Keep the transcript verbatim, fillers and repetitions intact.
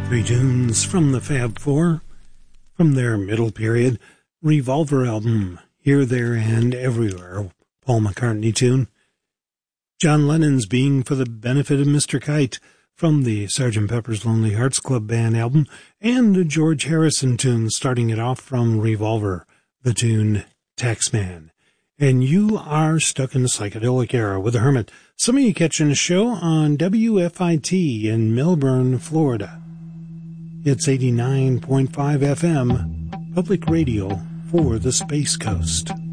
Three tunes from the Fab Four, from their middle period Revolver album, Here, There, and Everywhere, Paul McCartney tune. John Lennon's Being for the Benefit of Mister Kite, from the Sergeant Pepper's Lonely Hearts Club Band album, and a George Harrison tune starting it off from Revolver, the tune Taxman. And you are stuck in the psychedelic era with the Hermit. Some of you catching a show on W F I T in Melbourne, Florida. It's eighty-nine point five F M, public radio for the Space Coast.